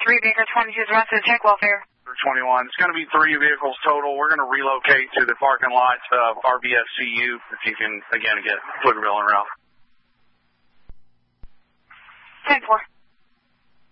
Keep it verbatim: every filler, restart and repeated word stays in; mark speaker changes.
Speaker 1: three, Baker twenty-two is arrested. Check welfare.
Speaker 2: twenty-one. It's going to be three vehicles total. We're going to relocate to the parking lot of R B S C U if you can, again, get Pflugerville en route.